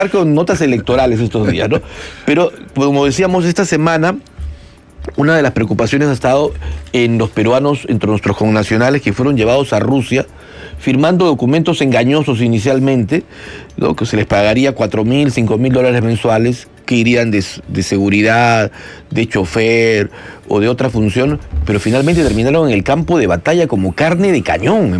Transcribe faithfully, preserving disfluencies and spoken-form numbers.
con notas electorales estos días, ¿no? Pero, como decíamos, esta semana una de las preocupaciones ha estado en los peruanos, entre nuestros connacionales que fueron llevados a Rusia, firmando documentos engañosos inicialmente, ¿no? Que se les pagaría cuatro mil, cinco mil dólares mensuales, que irían de, de seguridad, de chofer o de otra función, pero finalmente terminaron en el campo de batalla como carne de cañón.